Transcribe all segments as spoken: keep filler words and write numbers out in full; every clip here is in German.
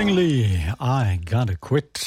Lee, I Gotta Quit.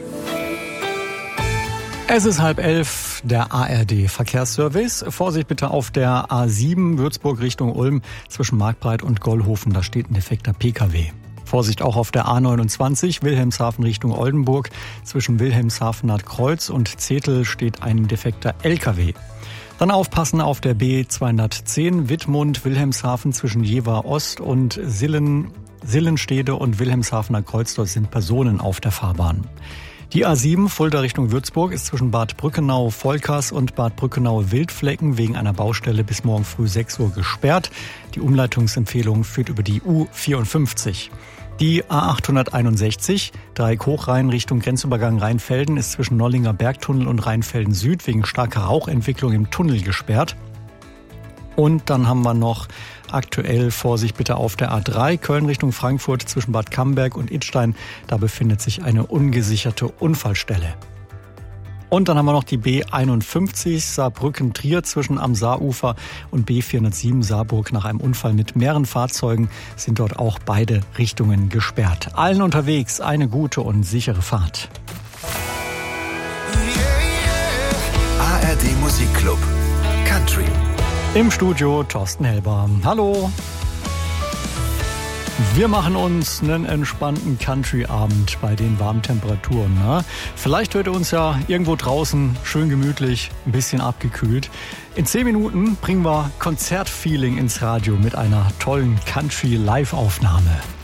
Es ist halb elf, der A R D-Verkehrsservice. Vorsicht bitte auf der A sieben, Würzburg Richtung Ulm, zwischen Marktbreit und Gollhofen, da steht ein defekter P K W. Vorsicht auch auf der A neunundzwanzig, Wilhelmshaven Richtung Oldenburg, zwischen Wilhelmshavener Kreuz und Zetel steht ein defekter L K W. Dann aufpassen auf der B zweihundertzehn, Wittmund, Wilhelmshaven zwischen Jever Ost und Sillen, Sillenstede und Wilhelmshavener Kreuz, dort sind Personen auf der Fahrbahn. Die A sieben, Fulda Richtung Würzburg, ist zwischen Bad Brückenau-Volkers und Bad Brückenau-Wildflecken wegen einer Baustelle bis morgen früh sechs Uhr gesperrt. Die Umleitungsempfehlung führt über die U vierundfünfzig. Die A achthunderteinundsechzig, Dreieck Hochrhein Richtung Grenzübergang Rheinfelden, ist zwischen Nollinger Bergtunnel und Rheinfelden Süd wegen starker Rauchentwicklung im Tunnel gesperrt. Und dann haben wir noch aktuell Vorsicht bitte auf der A drei, Köln Richtung Frankfurt zwischen Bad Camberg und Idstein. Da befindet sich eine ungesicherte Unfallstelle. Und dann haben wir noch die B einundfünfzig, Saarbrücken-Trier zwischen am Saarufer und B vierhundertsieben Saarburg. Nach einem Unfall mit mehreren Fahrzeugen sind dort auch beide Richtungen gesperrt. Allen unterwegs eine gute und sichere Fahrt. A R D Musikclub Country. Im Studio Thorsten Helber. Hallo. Wir machen uns einen entspannten Country-Abend bei den warmen Temperaturen. Ne? Vielleicht hört ihr uns ja irgendwo draußen schön gemütlich, ein bisschen abgekühlt. In zehn Minuten bringen wir Konzertfeeling ins Radio mit einer tollen Country-Live-Aufnahme.